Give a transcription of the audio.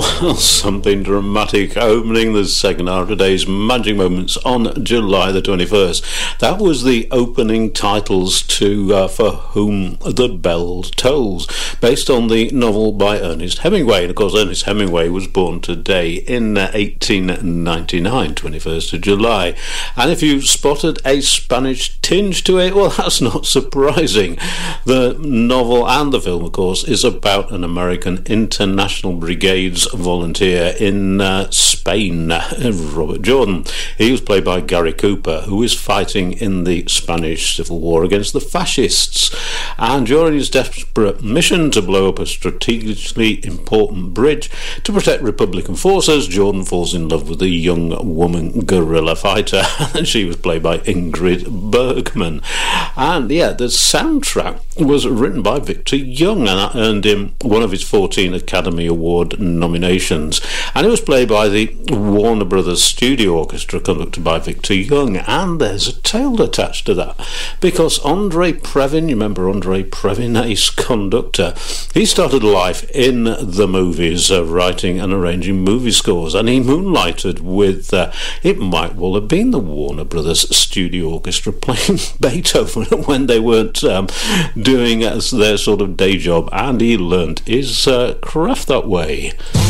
Well, something dramatic opening the second half of today's Magic Moments on July the 21st. That was the opening titles to For Whom the Bell Tolls, based on the novel by Ernest Hemingway. And of course, Ernest Hemingway was born today in 1899, 21st of July. And if you spotted a Spanish tinge to it, well, that's not surprising. The novel and the film, of course, is about an American International Brigades volunteer in Spain, Robert Jordan. He was played by Gary Cooper, who is fighting in the Spanish Civil War against the fascists. And during his desperate mission to blow up a strategically important bridge to protect Republican forces, Jordan falls in love with a young woman guerrilla fighter, and she was played by Ingrid Bergman. And yeah, the soundtrack was written by Victor Young, and that earned him one of his 14 Academy Award nominations. And it was played by the Warner Brothers Studio Orchestra, conducted by Victor Young. And there's a tale attached to that, because Andre Previn, you remember Andre Previn, ace conductor, he started life in the movies, writing and arranging movie scores, and he moonlighted with it might well have been the Warner Brothers Studio Orchestra playing Beethoven when they weren't doing their sort of day job, and he learnt his craft that way.